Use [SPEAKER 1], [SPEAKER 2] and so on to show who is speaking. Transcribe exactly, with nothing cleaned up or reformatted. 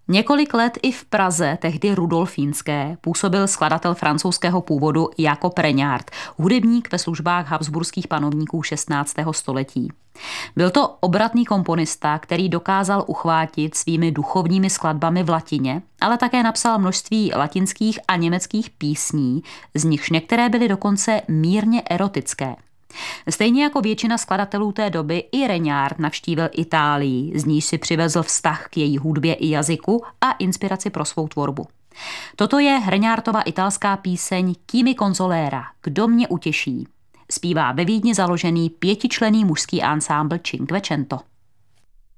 [SPEAKER 1] Několik let i v Praze, tehdy rudolfínské, působil skladatel francouzského původu Jakob Regnard, hudebník ve službách habsburských panovníků šestnáctého století. Byl to obratný komponista, který dokázal uchvátit svými duchovními skladbami v latině, ale také napsal množství latinských a německých písní, z nichž některé byly dokonce mírně erotické. Stejně jako většina skladatelů té doby i Regnard navštívil Itálii, z níž si přivezl vztah k její hudbě i jazyku a inspiraci pro svou tvorbu. Toto je Regnardova italská píseň Chi mi consolera, Kdo mě utěší. Zpívá ve Vídni založený pětičlenný mužský ansámbl Cinquecento.